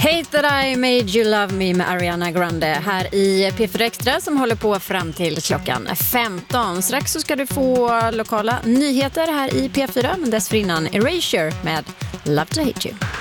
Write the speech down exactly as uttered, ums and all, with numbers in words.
Hate That I Made You Love Me med Ariana Grande här i P fyra Extra som håller på fram till klockan femton. Strax så ska du få lokala nyheter här i P fyra, men dessförinnan Erasure med Love To Hate You.